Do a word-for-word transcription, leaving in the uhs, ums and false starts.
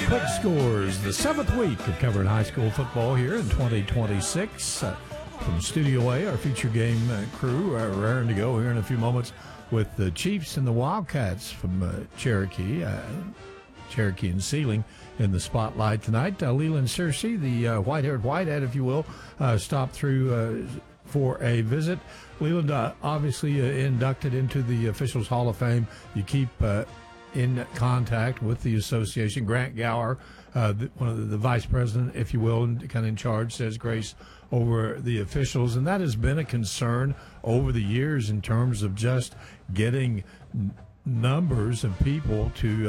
Quick scores, the seventh week of covering high school football here in twenty twenty-six. Uh, from Studio A, our feature game uh, crew are raring to go here in a few moments with the Chiefs and the Wildcats from uh, Cherokee. Uh, Cherokee and Sealing in the spotlight tonight. Uh, Leland Searcy, the uh, white-haired whitehead, if you will, uh, stopped through uh, for a visit. Leland, uh, obviously uh, inducted into the Officials Hall of Fame. You keep uh, in contact with the association. Grant Gower, uh, the, one of the, the vice president, if you will, and kind of in charge, says grace over the officials. And that has been a concern over the years in terms of just getting n- numbers of people to